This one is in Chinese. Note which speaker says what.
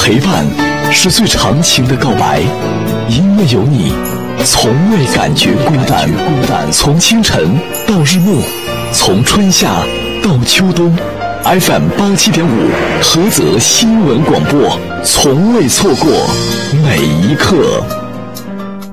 Speaker 1: 陪伴是最长情的告白，因为有你，从未感觉孤单。从清晨到日暮，从春夏到秋冬， FM87.5 菏泽新闻广播，从未错过每一刻。